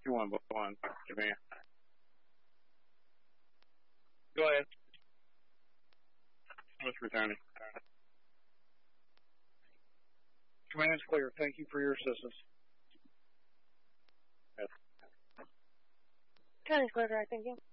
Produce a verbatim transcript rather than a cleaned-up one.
fifty-one, one, Japan. Go ahead. What's returning? Command's clear. Thank you for your assistance. Yes. Command's clear, direct. Thank you.